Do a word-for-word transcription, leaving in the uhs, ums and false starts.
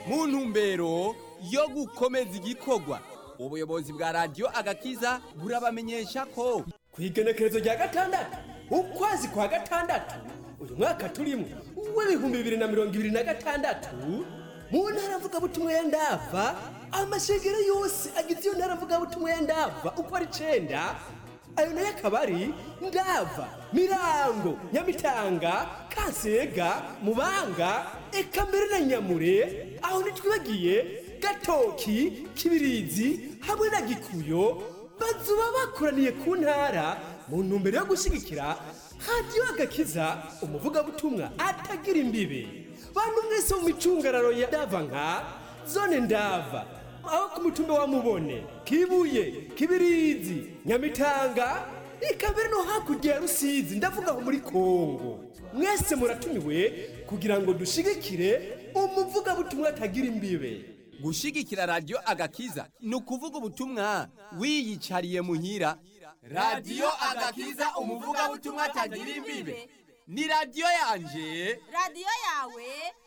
mu ntumbero yo gukomeza igikorwa ubuyobozi bwa radiyo agakiza burabamenyesha ko ku igenekerezo rya gatandatu ukwezi kwa gatandatu uyu mwaka turimo w'ibihumbi bibiri na mirongo ibiri na gatandatu mu ntara mvugabutumwa ya Ndava amashengero yose agize iyo ntara mvugabutumwa ya Ndava uko ari icenda ayo nayo akaba ari Ndava, Mirango, Nyamitanga, Kasega, Mubanga, eka mbere na Nyamure, aho ntitwibagiye Gatoki, Kibirizi hamwe na Gikuyo bazuba bakoraniye ku ntara mu ntumbero yo gushigikira radiyo agakiza umuvugabutumwa atagira imbibe. Bantu mwese mu micungararo ya Ndava nka zone Ndava, aho ku mutumba wa Mubone, Kibuye, Kibirizi, Nyamitanga, eka mbere no hakurya ya Rusizi, ndavuga aho muri Kongo. Mwese muratumiwe kugira ngo dushigikire umuvugabutumwa atagira imbibe. gushigikira radiyo agakiza ni ukuvuga ubutumwa wiyicariye muhira. radiyo agakiza umuvugabutumwa atagira imbibe ni radiyo yanje, radiyo yawe.